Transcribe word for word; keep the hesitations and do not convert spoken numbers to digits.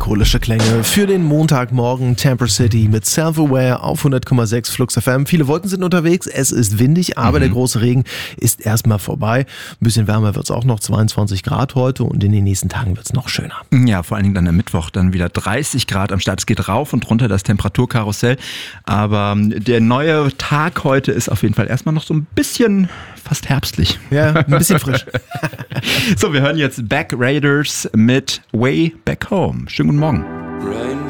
melancholische Klänge für den Montagmorgen. Tamper City mit Self-Aware auf hundert Komma sechs Flux F M. Viele Wolken sind unterwegs, es ist windig, aber mhm. der große Regen ist erstmal vorbei. Ein bisschen wärmer wird es auch noch, zweiundzwanzig Grad heute, und in den nächsten Tagen wird es noch schöner. Ja, vor allen Dingen dann am Mittwoch dann wieder dreißig Grad am Start. Es geht rauf und runter, das Temperaturkarussell. Aber der neue Tag heute ist auf jeden Fall erstmal noch so ein bisschen fast herbstlich. Ja, ein bisschen frisch. So, wir hören jetzt Back Raiders mit Way Back Home. Schönen guten Morgen.